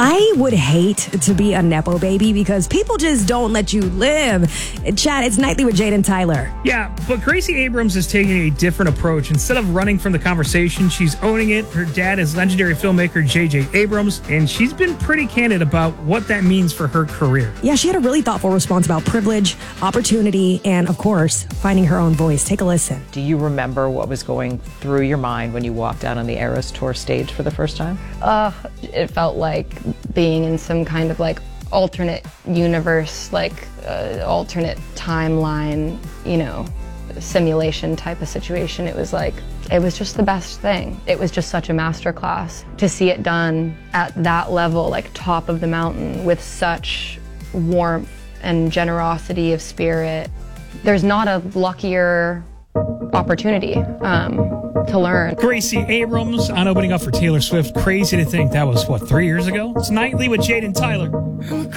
I would hate to be a Nepo baby because people just don't let you live. Chad, it's Nightly with Jade and Tyler. Yeah, but Gracie Abrams is taking a different approach. Instead of running from the conversation, she's owning it. Her dad is legendary filmmaker J.J. Abrams, and she's been pretty candid about what that means for her career. Yeah, she had a really thoughtful response about privilege, opportunity, and, of course, finding her own voice. Take a listen. Do you remember what was going through your mind when you walked out on the Eras Tour stage for the first time? It felt like being in some kind of like alternate universe, like alternate timeline, simulation type of situation. It was just the best thing. It was just such a masterclass to see it done at that level, like top of the mountain, with such warmth and generosity of spirit. There's not a luckier opportunity to learn. Gracie Abrams on opening up for Taylor Swift. Crazy to think that was, 3 years ago? It's Nightly with Jade and Tyler.